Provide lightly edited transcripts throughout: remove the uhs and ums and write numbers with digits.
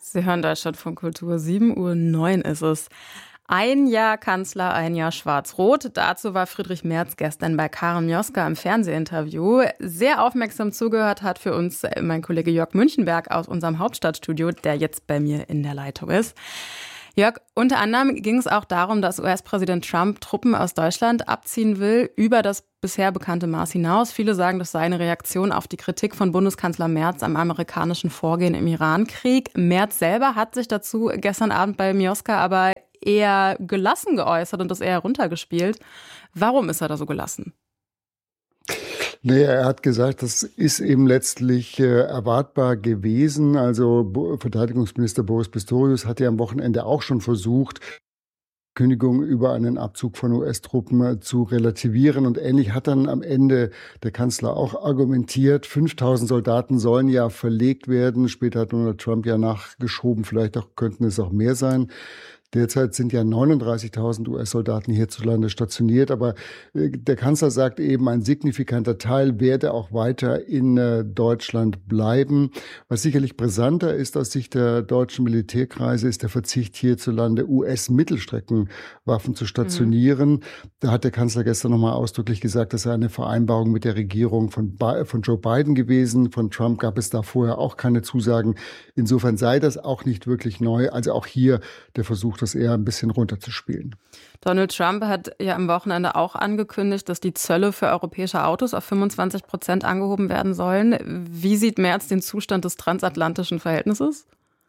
Sie hören Deutschlandfunk Kultur, 7:09 Uhr ist es. Ein Jahr Kanzler, ein Jahr Schwarz-Rot. Dazu war Friedrich Merz gestern bei Karen Mioska im Fernsehinterview. Sehr aufmerksam zugehört hat für uns mein Kollege Jörg Münchenberg aus unserem Hauptstadtstudio, der jetzt bei mir in der Leitung ist. Jörg, unter anderem ging es auch darum, dass US-Präsident Trump Truppen aus Deutschland abziehen will, über das bisher bekannte Maß hinaus. Viele sagen, das sei eine Reaktion auf die Kritik von Bundeskanzler Merz am amerikanischen Vorgehen im Iran-Krieg. Merz selber hat sich dazu gestern Abend bei Mioska aber eher gelassen geäußert und das eher runtergespielt. Warum ist er da so gelassen? Naja, er hat gesagt, das ist eben letztlich erwartbar gewesen. Also Verteidigungsminister Boris Pistorius hat ja am Wochenende auch schon versucht, Kündigung über einen Abzug von US-Truppen zu relativieren. Und ähnlich hat dann am Ende der Kanzler auch argumentiert, 5.000 Soldaten sollen ja verlegt werden. Später hat Donald Trump ja nachgeschoben, vielleicht könnten es auch mehr sein. Derzeit sind ja 39.000 US-Soldaten hierzulande stationiert, aber der Kanzler sagt eben, ein signifikanter Teil werde auch weiter in Deutschland bleiben. Was sicherlich brisanter ist aus Sicht der deutschen Militärkreise, ist der Verzicht hierzulande US-Mittelstreckenwaffen zu stationieren. Da hat der Kanzler gestern nochmal ausdrücklich gesagt, das sei eine Vereinbarung mit der Regierung von Joe Biden gewesen. Von Trump gab es da vorher auch keine Zusagen. Insofern sei das auch nicht wirklich neu. Also auch hier der Versuch, das eher ein bisschen runterzuspielen. Donald Trump hat ja am Wochenende auch angekündigt, dass die Zölle für europäische Autos auf 25% angehoben werden sollen. Wie sieht Merz den Zustand des transatlantischen Verhältnisses?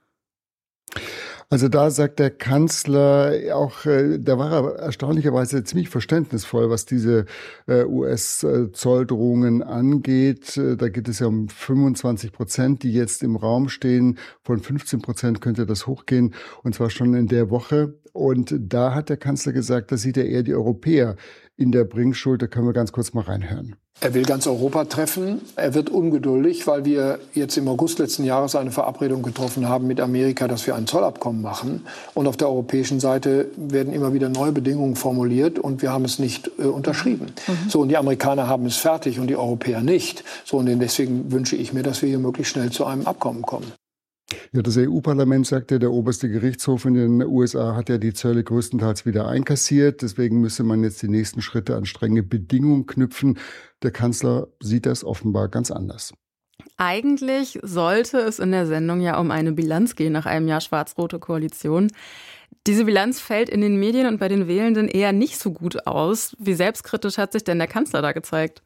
Also da sagt der Kanzler auch, da war er erstaunlicherweise ziemlich verständnisvoll, was diese US-Zolldrohungen angeht. Da geht es ja um 25%, die jetzt im Raum stehen. Von 15% könnte das hochgehen, und zwar schon in der Woche. Und da hat der Kanzler gesagt, da sieht er eher die Europäer in der Bringschuld. Da können wir ganz kurz mal reinhören. Er will ganz Europa treffen. Er wird ungeduldig, weil wir jetzt im August letzten Jahres eine Verabredung getroffen haben mit Amerika, dass wir ein Zollabkommen machen. Und auf der europäischen Seite werden immer wieder neue Bedingungen formuliert und wir haben es nicht unterschrieben. So, und die Amerikaner haben es fertig und die Europäer nicht. So, und deswegen wünsche ich mir, dass wir hier möglichst schnell zu einem Abkommen kommen. Ja, das EU-Parlament sagte, der oberste Gerichtshof in den USA hat ja die Zölle größtenteils wieder einkassiert. Deswegen müsse man jetzt die nächsten Schritte an strenge Bedingungen knüpfen. Der Kanzler sieht das offenbar ganz anders. Eigentlich sollte es in der Sendung ja um eine Bilanz gehen nach einem Jahr schwarz-rote Koalition. Diese Bilanz fällt in den Medien und bei den Wählenden eher nicht so gut aus. Wie selbstkritisch hat sich denn der Kanzler da gezeigt?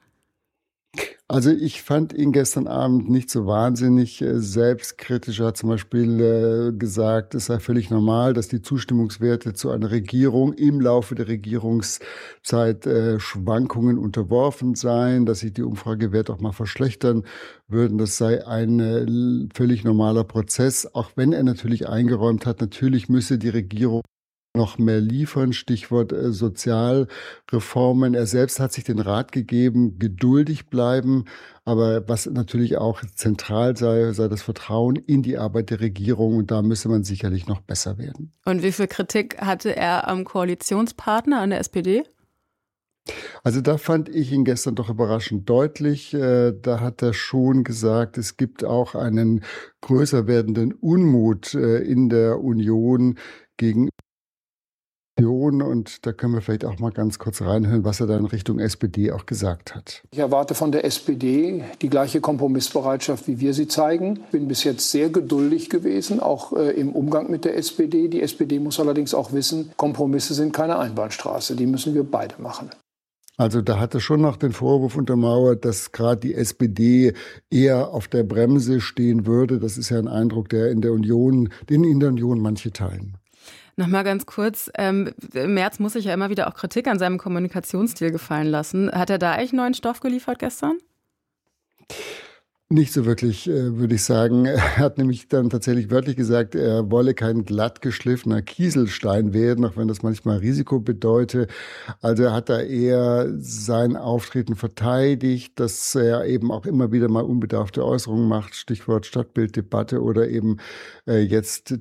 Also ich fand ihn gestern Abend nicht so wahnsinnig selbstkritisch. Er hat zum Beispiel gesagt, es sei völlig normal, dass die Zustimmungswerte zu einer Regierung im Laufe der Regierungszeit Schwankungen unterworfen seien, dass sich die Umfragewerte auch mal verschlechtern würden. Das sei ein völlig normaler Prozess, auch wenn er natürlich eingeräumt hat, natürlich müsse die Regierung noch mehr liefern, Stichwort Sozialreformen. Er selbst hat sich den Rat gegeben, geduldig bleiben, aber was natürlich auch zentral sei das Vertrauen in die Arbeit der Regierung, und da müsse man sicherlich noch besser werden. Und wie viel Kritik hatte er am Koalitionspartner, an der SPD? Also da fand ich ihn gestern doch überraschend deutlich. Da hat er schon gesagt, es gibt auch einen größer werdenden Unmut in der Union gegen. Und da können wir vielleicht auch mal ganz kurz reinhören, was er da in Richtung SPD auch gesagt hat. Ich erwarte von der SPD die gleiche Kompromissbereitschaft, wie wir sie zeigen. Ich bin bis jetzt sehr geduldig gewesen, auch im Umgang mit der SPD. Die SPD muss allerdings auch wissen, Kompromisse sind keine Einbahnstraße. Die müssen wir beide machen. Also da hat er schon noch den Vorwurf untermauert, dass gerade die SPD eher auf der Bremse stehen würde. Das ist ja ein Eindruck, den in der Union manche teilen. Nochmal ganz kurz, Merz muss sich ja immer wieder auch Kritik an seinem Kommunikationsstil gefallen lassen. Hat er da eigentlich neuen Stoff geliefert gestern? Nicht so wirklich, würde ich sagen. Er hat nämlich dann tatsächlich wörtlich gesagt, er wolle kein glatt geschliffener Kieselstein werden, auch wenn das manchmal Risiko bedeute. Also er hat da eher sein Auftreten verteidigt, dass er eben auch immer wieder mal unbedarfte Äußerungen macht, Stichwort Stadtbilddebatte oder eben jetzt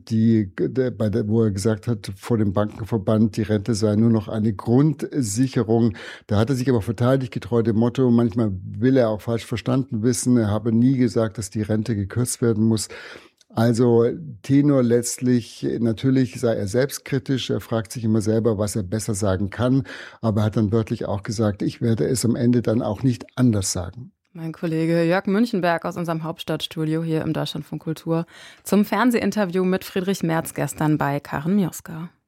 wo er gesagt hat, vor dem Bankenverband, die Rente sei nur noch eine Grundsicherung. Da hat er sich aber verteidigt, getreu dem Motto, manchmal will er auch falsch verstanden wissen, er habe nie gesagt, dass die Rente gekürzt werden muss. Also Tenor letztlich, natürlich sei er selbstkritisch, er fragt sich immer selber, was er besser sagen kann, aber er hat dann wörtlich auch gesagt, ich werde es am Ende dann auch nicht anders sagen. Mein Kollege Jörg Münchenberg aus unserem Hauptstadtstudio hier im Deutschlandfunk Kultur zum Fernsehinterview mit Friedrich Merz gestern bei Karen Mioska.